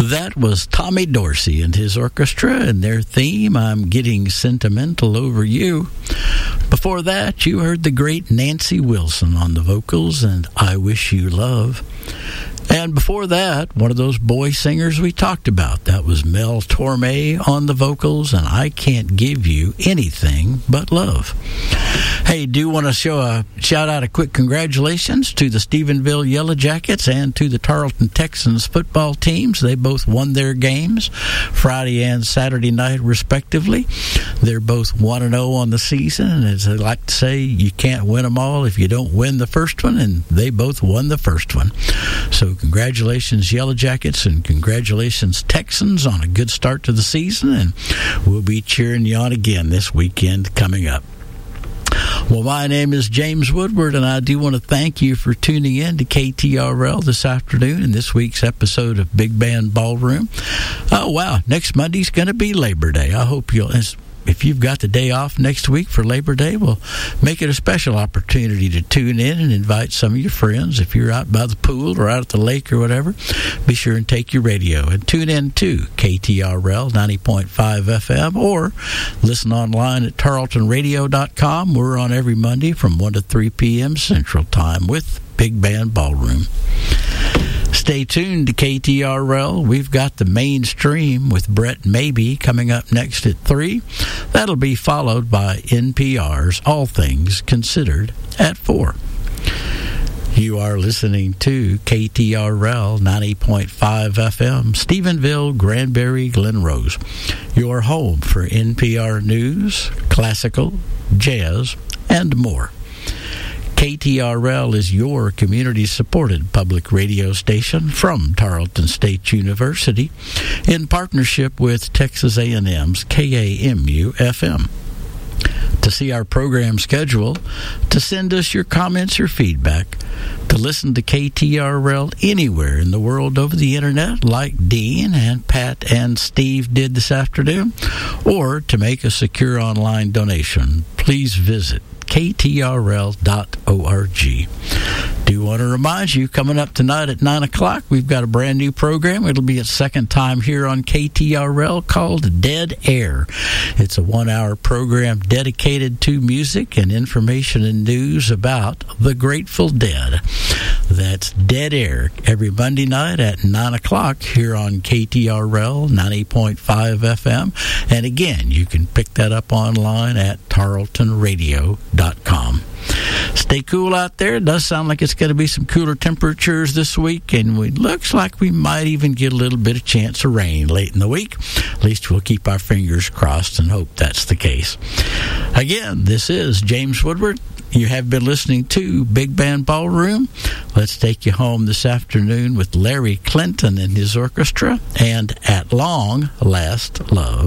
That was Tommy Dorsey and his orchestra and their theme, I'm Getting Sentimental Over You. Before that, you heard the great Nancy Wilson on the vocals and I Wish You Love. And before that, one of those boy singers we talked about. That was Mel Torme on the vocals, and I Can't Give You Anything But Love. Hey, do want to shout out a quick congratulations to the Stephenville Yellow Jackets and to the Tarleton Texans football teams. They both won their games Friday and Saturday night, respectively. They're both 1-0 on the season, and as I like to say, you can't win them all if you don't win the first one, and they both won the first one. So congratulations, Yellow Jackets, and congratulations, Texans, on a good start to the season, and we'll be cheering you on again this weekend coming up. Well, my name is James Woodward, and I do want to thank you for tuning in to KTRL this afternoon in this week's episode of Big Band Ballroom. Oh, wow, next Monday's going to be Labor Day. I hope you'll... If you've got the day off next week for Labor Day, we'll make it a special opportunity to tune in and invite some of your friends. If you're out by the pool or out at the lake or whatever, be sure and take your radio and tune in to KTRL 90.5 FM or listen online at tarletonradio.com. We're on every Monday from 1 to 3 p.m. Central Time with Big Band Ballroom. Stay tuned to KTRL. We've got the Mainstream with Brett Maybe coming up next at 3. That'll be followed by NPR's All Things Considered at 4. You are listening to KTRL 90.5 FM, Stephenville, Granbury, Glen Rose. Your home for NPR news, classical, jazz, and more. KTRL is your community-supported public radio station from Tarleton State University in partnership with Texas A&M's KAMU-FM. To see our program schedule, to send us your comments or feedback, to listen to KTRL anywhere in the world over the internet like Dean and Pat and Steve did this afternoon, or to make a secure online donation, please visit KTRL.org. Do want to remind you, coming up tonight at 9 o'clock, we've got a brand new program. It'll be its second time here on KTRL called Dead Air. It's a 1-hour program dedicated to music and information and news about the Grateful Dead. That's Dead Air every Monday night at 9 o'clock here on KTRL 90.5 FM. And again, you can pick that up online at tarletonradio.com. Stay cool out there. It does sound like it's going to be some cooler temperatures this week, and it looks like we might even get a little bit of chance of rain late in the week. At least we'll keep our fingers crossed and hope that's the case. Again, this is James Woodward. You have been listening to Big Band Ballroom. Let's take you home this afternoon with Larry Clinton and his orchestra and At Long Last Love.